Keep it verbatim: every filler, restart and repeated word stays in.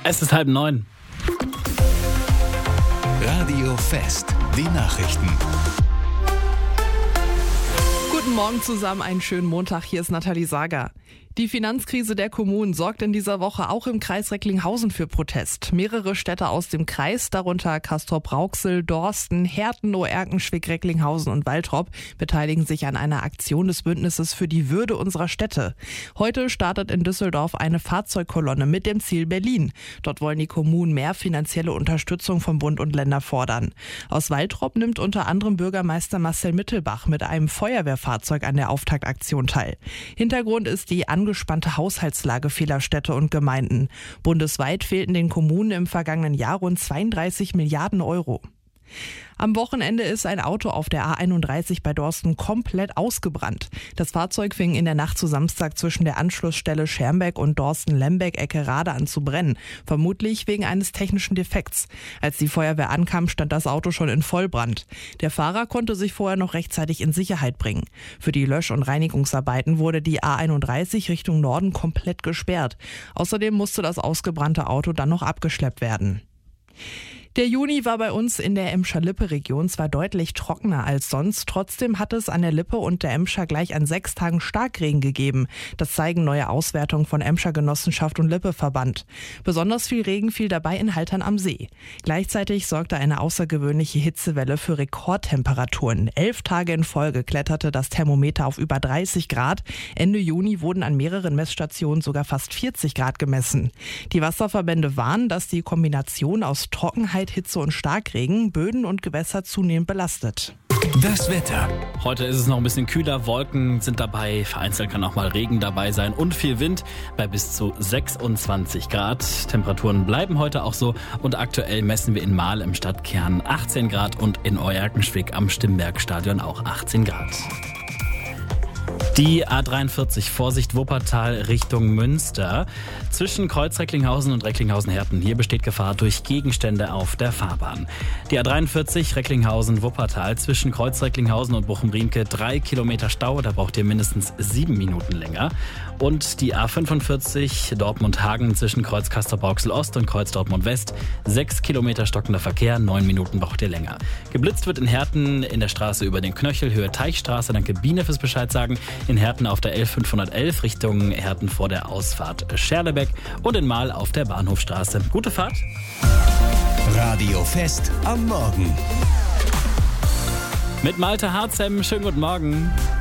Es ist halb neun. Radio Fest, die Nachrichten. Guten Morgen zusammen, einen schönen Montag. Hier ist Nathalie Sager. Die Finanzkrise der Kommunen sorgt in dieser Woche auch im Kreis Recklinghausen für Protest. Mehrere Städte aus dem Kreis, darunter Castrop-Rauxel, Dorsten, Herten, Oerkenschwick, Recklinghausen und Waltrop, beteiligen sich an einer Aktion des Bündnisses für die Würde unserer Städte. Heute startet in Düsseldorf eine Fahrzeugkolonne mit dem Ziel Berlin. Dort wollen die Kommunen mehr finanzielle Unterstützung vom Bund und Länder fordern. Aus Waltrop nimmt unter anderem Bürgermeister Marcel Mittelbach mit einem Feuerwehrfahrzeug an der Auftaktaktion teil. Hintergrund ist die angespannte Haushaltslage vieler Städte und Gemeinden. Bundesweit fehlten den Kommunen im vergangenen Jahr rund zweiunddreißig Milliarden Euro. Am Wochenende ist ein Auto auf der A einunddreißig bei Dorsten komplett ausgebrannt. Das Fahrzeug fing in der Nacht zu Samstag zwischen der Anschlussstelle Schermbeck und Dorsten-Lembeck-Ecke Rade an zu brennen, vermutlich wegen eines technischen Defekts. Als die Feuerwehr ankam, stand das Auto schon in Vollbrand. Der Fahrer konnte sich vorher noch rechtzeitig in Sicherheit bringen. Für die Lösch- und Reinigungsarbeiten wurde die A einunddreißig Richtung Norden komplett gesperrt. Außerdem musste das ausgebrannte Auto dann noch abgeschleppt werden. Der Juni war bei uns in der Emscher-Lippe-Region zwar deutlich trockener als sonst, trotzdem hat es an der Lippe und der Emscher gleich an sechs Tagen Starkregen gegeben. Das zeigen neue Auswertungen von Emscher Genossenschaft und Lippe-Verband. Besonders viel Regen fiel dabei in Haltern am See. Gleichzeitig sorgte eine außergewöhnliche Hitzewelle für Rekordtemperaturen. Elf Tage in Folge kletterte das Thermometer auf über dreißig Grad. Ende Juni wurden an mehreren Messstationen sogar fast vierzig Grad gemessen. Die Wasserverbände warnen, dass die Kombination aus Trockenheit, Hitze und Starkregen Böden und Gewässer zunehmend belastet. Das Wetter. Heute ist es noch ein bisschen kühler, Wolken sind dabei, vereinzelt kann auch mal Regen dabei sein und viel Wind bei bis zu sechsundzwanzig Grad. Temperaturen bleiben heute auch so und aktuell messen wir in Mahl im Stadtkern achtzehn Grad und in Oerkenschwick am Stimmbergstadion auch achtzehn Grad. Die A dreiundvierzig, Vorsicht Wuppertal Richtung Münster. Zwischen Kreuz Recklinghausen und Recklinghausen-Herten. Hier besteht Gefahr durch Gegenstände auf der Fahrbahn. Die A dreiundvierzig Recklinghausen-Wuppertal zwischen Kreuz Recklinghausen und Bochum-Riemke. Drei Kilometer Stau, da braucht ihr mindestens sieben Minuten länger. Und die A fünfundvierzig Dortmund-Hagen zwischen Kreuz Castrop-Rauxel Ost und Kreuz Dortmund West. Sechs Kilometer stockender Verkehr, neun Minuten braucht ihr länger. Geblitzt wird in Herten in der Straße über den Knöchel, Höhe Teichstraße. Danke Biene fürs Bescheid sagen. In Herten auf der L fünfhundertelf Richtung Herten vor der Ausfahrt Scherlebeck und in Mahl auf der Bahnhofstraße. Gute Fahrt. Radio Fest am Morgen. Mit Malte Harzem, schönen guten Morgen.